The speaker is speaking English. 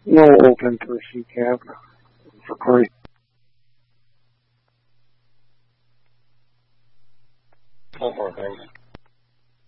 We'll open to a CCAP for Corey. Go for it, thanks.